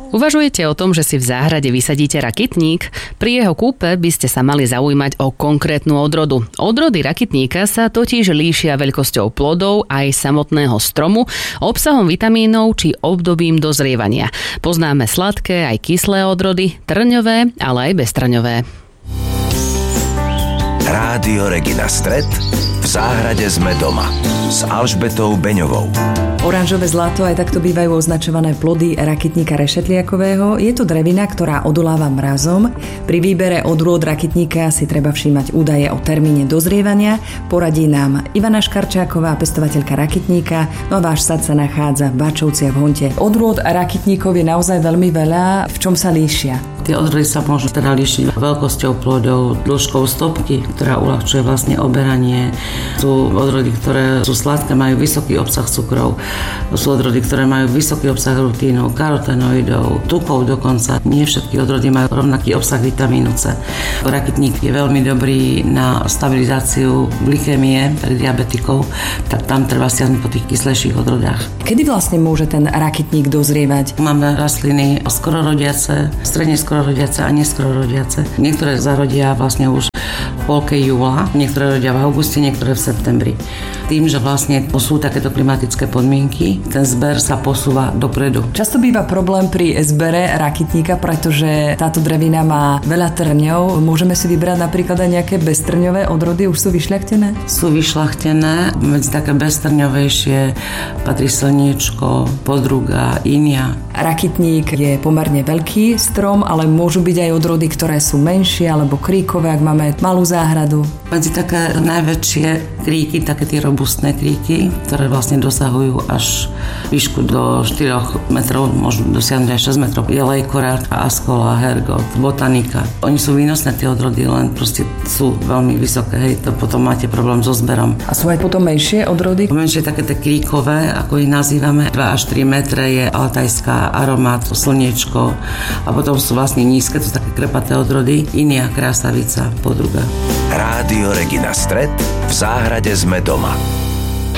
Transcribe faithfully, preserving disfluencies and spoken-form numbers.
Uvažujete o tom, že si v záhrade vysadíte rakitník? Pri jeho kúpe by ste sa mali zaujímať o konkrétnu odrodu. Odrody rakitníka sa totiž líšia veľkosťou plodov aj samotného stromu, obsahom vitamínov či obdobím dozrievania. Poznáme sladké aj kyslé odrody, trňové, ale aj beztrňové. Rádio Regina Stret. V záhrade sme doma s Alžbetou Beňovou. Oranžové zlato, aj takto bývajú označované plody rakitníka rešetliakového. Je to drevina, ktorá odoláva mrazom. Pri výbere odrôd rakitníka si treba všímať údaje o termíne dozrievania. Poradí nám Ivana Škarčáková, pestovateľka rakitníka. No a váš sad sa nachádza v Bačovci a v Honte. Odrôd rakitníkov je naozaj veľmi veľa. V čom sa líšia? Tie odrody sa môžu teda líšiť veľkosťou plodov, dĺžkou stopky, ktorá uľahčuje vlastne oberanie. Sú odrody, ktoré sú sladké, majú vysoký obsah cukrov. Sú odrody, ktoré majú vysoký obsah rutínov, karotenoidov, tukov dokonca. Nie všetky odrody majú rovnaký obsah vitamínu C. Rakitník je veľmi dobrý na stabilizáciu glykémie pre diabetikov, tak tam treba siahnuť po tých kyslejších odrodách. Kedy vlastne môže ten rakitník dozrievať? Máme rastliny skororodiace, stredne skororodiace a neskororodiace. Niektoré zarodia vlastne už v polke júla, niektoré rodia v auguste, niektoré v septembri. Tým, že vlastne sú takéto klimatické podmienky, ten zber sa posúva dopredu. Často býva problém pri zbere rakitníka, pretože táto drevina má veľa trňov. Môžeme si vybrať napríklad aj nejaké beztrňové odrody, už sú vyšľachtené? Sú vyšľachtené, medzi také beztrňovejšie patrí slniečko, podruga, inia. Rakitník je pomerne veľký strom, ale môžu byť aj odrody, ktoré sú menšie alebo kríkové, ak máme malú záhradu. Medzi také najväčšie kríky, také tie robustné kríky, ktoré vlastne dosahujú až výšku do štyroch metrov, môžu dosiahnuť aj šesť metrov. Je lejkorát, askola, hergot, botanika. Oni sú výnosné tie odrody, len proste sú veľmi vysoké, hej, to potom máte problém so zberom. A sú aj potom menšie odrody? Menšie také tie kríkové, ako ich nazývame, dva až tri metre je altajská, aromat, slniečko a potom sú vlastne nízke, to sú také krepaté odrody, inia, krásavica, podruga. Rádio Regina Stret. V záhrade sme doma.